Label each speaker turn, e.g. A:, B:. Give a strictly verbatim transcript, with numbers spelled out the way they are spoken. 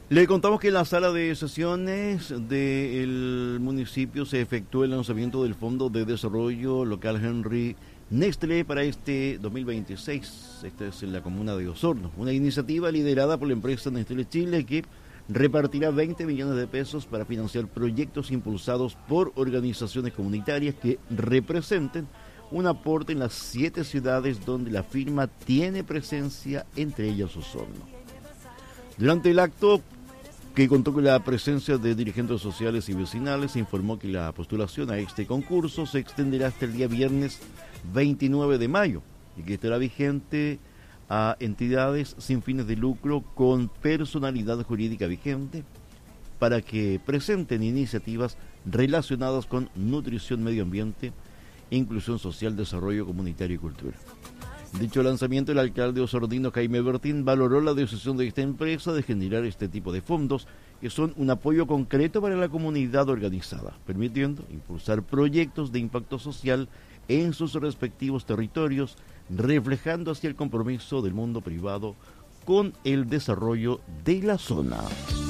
A: Le contamos que en la sala de sesiones del municipio se efectuó el lanzamiento del Fondo de Desarrollo Local Henry Nestlé para este dos mil veintiséis. Esta es en la comuna de Osorno, una iniciativa liderada por la empresa Nestlé Chile que repartirá veinte millones de pesos para financiar proyectos impulsados por organizaciones comunitarias que representen un aporte en las siete ciudades donde la firma tiene presencia, entre ellas Osorno. Durante el acto, que contó con la presencia de dirigentes sociales y vecinales, se informó que la postulación a este concurso se extenderá hasta el día viernes veintinueve de mayo y que estará vigente a entidades sin fines de lucro con personalidad jurídica vigente para que presenten iniciativas relacionadas con nutrición, medio ambiente, inclusión social, desarrollo comunitario y cultura. Dicho lanzamiento, el alcalde osornino Jaime Bertín valoró la decisión de esta empresa de generar este tipo de fondos que son un apoyo concreto para la comunidad organizada, permitiendo impulsar proyectos de impacto social en sus respectivos territorios, reflejando así el compromiso del mundo privado con el desarrollo de la zona.